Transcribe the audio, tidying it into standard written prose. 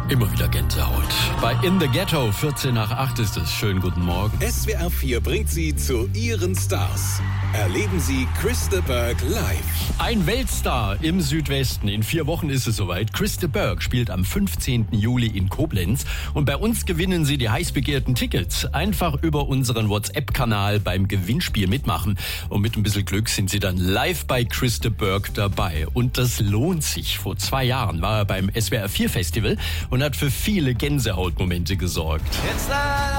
Immer wieder Gänsehaut. Bei In the Ghetto, 14 nach 8 ist es. Schönen guten Morgen. SWR 4 bringt Sie zu Ihren Stars. Erleben Sie Chris de Burgh live. Ein Weltstar im Südwesten. In 4 Wochen ist es soweit. Chris de Burgh spielt am 15. Juli in Koblenz. Und bei uns gewinnen Sie die heiß begehrten Tickets. Einfach über unseren WhatsApp-Kanal beim Gewinnspiel mitmachen. Und mit ein bisschen Glück sind Sie dann live bei Chris de Burgh dabei. Und das lohnt sich. Vor 2 Jahren war er beim SWR 4 Festival und hat für viele Gänsehautmomente gesorgt.